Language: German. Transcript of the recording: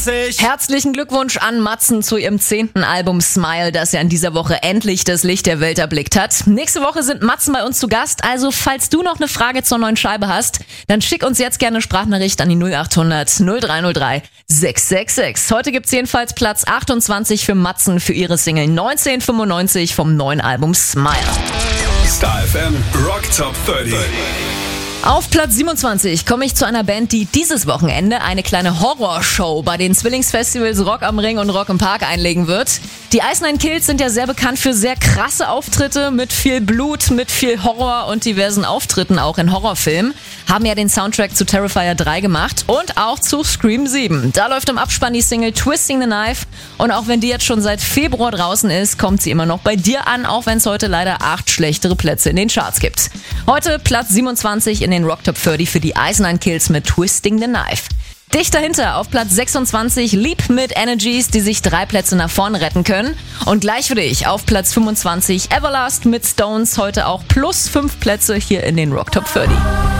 96. Herzlichen Glückwunsch an Matzen zu ihrem 10. Album Smile, das ja in dieser Woche endlich das Licht der Welt erblickt hat. Nächste Woche sind Matzen bei uns zu Gast, also falls du noch eine Frage zur neuen Scheibe hast, dann schick uns jetzt gerne eine Sprachnachricht an die 0800 0303 666. Heute gibt's jedenfalls Platz 28 für Matzen für ihre Single 1995 vom neuen Album Smile. Star FM Rock Top 30. Auf Platz 27 komme ich zu einer Band, die dieses Wochenende eine kleine Horrorshow bei den Zwillingsfestivals Rock am Ring und Rock im Park einlegen wird. Die Ice Nine Kills sind ja sehr bekannt für sehr krasse Auftritte mit viel Blut, mit viel Horror und diversen Auftritten auch in Horrorfilmen. Haben ja den Soundtrack zu Terrifier 3 gemacht und auch zu Scream 7. Da läuft im Abspann die Single Twisting the Knife und auch wenn die jetzt schon seit Februar draußen ist, kommt sie immer noch bei dir an, auch wenn es heute leider 8 schlechtere Plätze in den Charts gibt. Heute Platz 27 in den Rock Top 30 für die Ice Nine Kills mit Twisting the Knife. Dicht dahinter auf Platz 26 Leap mit Energies, die sich 3 Plätze nach vorne retten können. Und gleich für dich auf Platz 25 Everlast mit Stones, heute auch plus 5 Plätze hier in den Rock Top 30.